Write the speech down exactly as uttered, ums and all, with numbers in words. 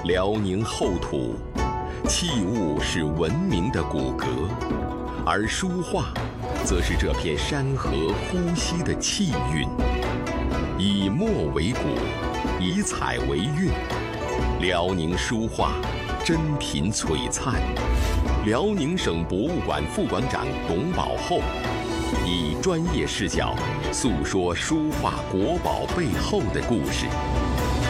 辽宁厚土，器物是文明的骨骼，而书画，则是这片山河呼吸的气韵。以墨为骨，以彩为韵，辽宁书画珍品璀璨。辽宁省博物馆副馆长董宝厚以专业视角诉说书画国宝背后的故事。